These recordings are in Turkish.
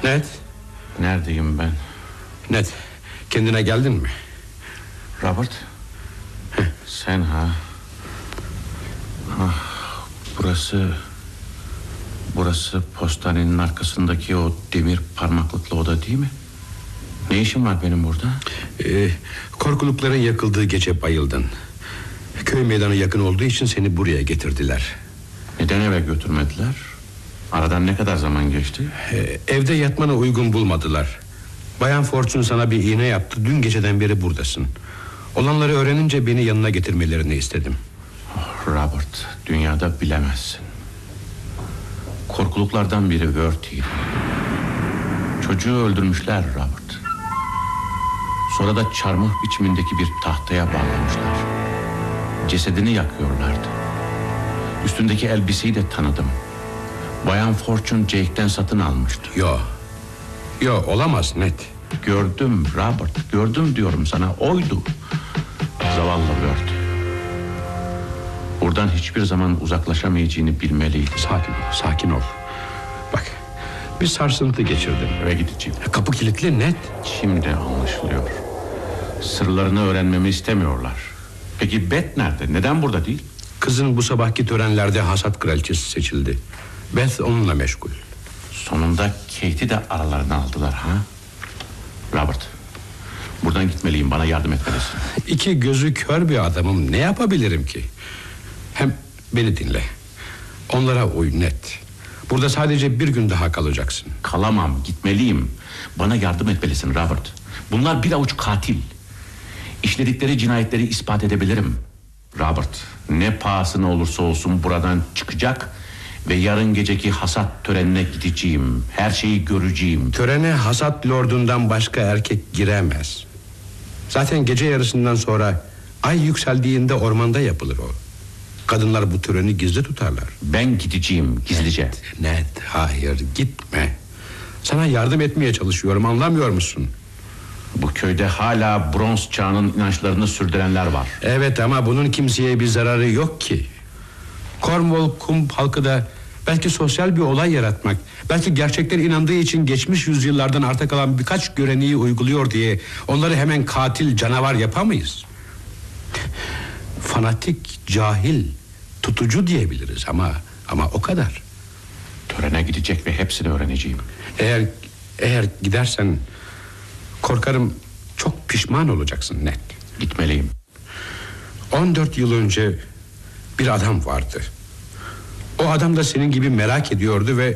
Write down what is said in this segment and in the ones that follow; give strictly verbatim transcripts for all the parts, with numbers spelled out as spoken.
Ned? Neredeyim ben? Ned, kendine geldin mi? Robert? Heh. Sen ha? Ah, burası... Burası postanenin arkasındaki o demir parmaklıklı oda değil mi? Ne işim var benim burada? Ee, korkulukların yakıldığı gece bayıldın. Köy meydanı yakın olduğu için seni buraya getirdiler. Neden eve götürmediler? Aradan ne kadar zaman geçti? Ee, evde yatmana uygun bulmadılar. Bayan Fortune sana bir iğne yaptı. Dün geceden beri buradasın. Olanları öğrenince beni yanına getirmelerini istedim. Oh, Robert, dünyada bilemezsin. Korkuluklardan biri Werthy'ydi. Çocuğu öldürmüşler Robert. Sonra da çarmıh biçimindeki bir tahtaya bağlamışlar. Cesedini yakıyorlardı. Üstündeki elbiseyi de tanıdım. Bayan Fortune Jake'den satın almıştı. Yo, yo olamaz Ned. Gördüm Robert, gördüm diyorum sana, oydu. Zavallı Werthy. Buradan hiçbir zaman uzaklaşamayacağını bilmeliydi. Sakin ol, sakin ol. Bak, bir sarsıntı geçirdim. Eve gideceğim. Kapı kilitli Ned. Şimdi anlaşılıyor. Sırlarını öğrenmemi istemiyorlar. Peki Beth nerede? Neden burada değil? Kızın bu sabahki törenlerde hasat kraliçesi seçildi. Beth onunla meşgul. Sonunda Kate'i de aralarına aldılar ha? Robert, buradan gitmeliyim, bana yardım etmelisin. İki gözü kör bir adamım, ne yapabilirim ki? Hem beni dinle. Onlara uy Ned. Burada sadece bir gün daha kalacaksın. Kalamam, gitmeliyim. Bana yardım etmelisin Robert. Bunlar bir avuç katil. İşledikleri cinayetleri ispat edebilirim. Robert, ne pahasına olursa olsun buradan çıkacak ve yarın geceki hasat törenine gideceğim. Her şeyi göreceğim. Törene hasat lordundan başka erkek giremez. Zaten gece yarısından sonra ay yükseldiğinde ormanda yapılır o. Kadınlar bu töreni gizli tutarlar. Ben gideceğim gizlice. Ned, Ned, hayır gitme. Sana yardım etmeye çalışıyorum, anlamıyor musun? Bu köyde hala bronz çağının inançlarını sürdürenler var. Evet, ama bunun kimseye bir zararı yok ki. Cornwall kum halkı da belki sosyal bir olay yaratmak, belki gerçekler inandığı için geçmiş yüzyıllardan arta kalan birkaç göreneği uyguluyor diye onları hemen katil, canavar yapamayız. Fanatik, cahil, tutucu diyebiliriz ama ama o kadar. Törene gidecek ve hepsini öğreneceğim. Eğer eğer gidersen korkarım çok pişman olacaksın Ned. Gitmeliyim. on dört yıl önce bir adam vardı. O adam da senin gibi merak ediyordu ve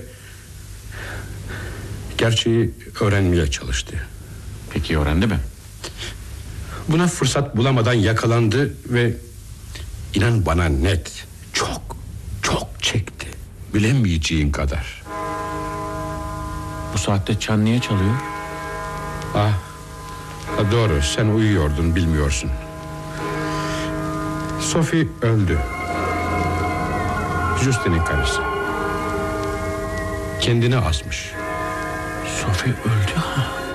gerçeği öğrenmeye çalıştı. Peki öğrendi mi? Buna fırsat bulamadan yakalandı ve inan bana Ned, çok çok çekti. Bilemeyeceğin kadar. Bu saatte çan niye çalıyor? Ah, ha doğru, sen uyuyordun, bilmiyorsun. Sophie öldü. Justin'in karısı. Kendini asmış. Sophie öldü ha.